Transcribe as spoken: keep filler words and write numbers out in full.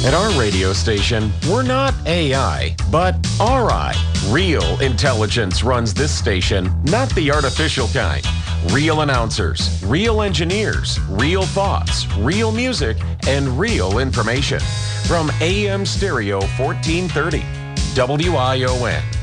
At our radio station, we're not A I, but R I. Real intelligence runs this station, not the artificial kind. Real announcers, real engineers, real thoughts, real music, and real information. From A M Stereo fourteen thirty, W I O N.